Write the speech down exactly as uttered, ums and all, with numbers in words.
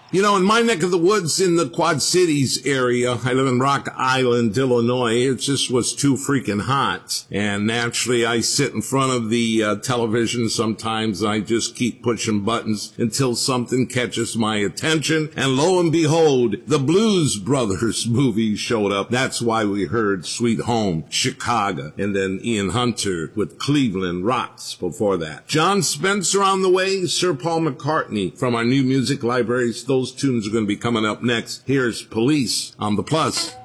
You know, in my neck of the woods in the Quad Cities area, I live in Rock Island, Illinois, it just was too freaking hot. And naturally, I sit in front of the uh, television sometimes. I just keep pushing buttons until something catches my attention. And lo and behold, the Blues Brothers movie showed up. That's why we heard Sweet Home, Chicago, and then Ian Hunter with Cleveland Rocks before that. John Spencer on the way, Sir Paul McCartney from our new music libraries. Those tunes are going to be coming up next. Here's Police on the Plus.